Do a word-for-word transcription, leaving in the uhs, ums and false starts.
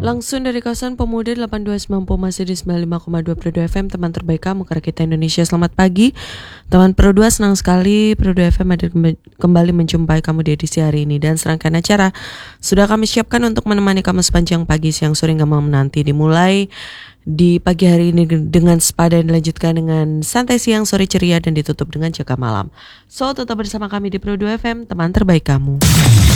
Langsung dari kawasan Pemuda delapan dua sembilan masih di sembilan puluh lima koma dua Pro dua F M, teman terbaik kamu, karena kita Indonesia. Selamat pagi teman Pro dua, senang sekali Pro dua F M hadir kembali menjumpai kamu di edisi hari ini. Dan serangkaian acara sudah kami siapkan untuk menemani kamu sepanjang pagi, siang, sore, hingga malam nanti. Dimulai di pagi hari ini dengan sepada, dilanjutkan dengan santai siang, sore ceria, dan ditutup dengan jaga malam. So, tetap bersama kami di Pro dua F M, teman terbaik kamu.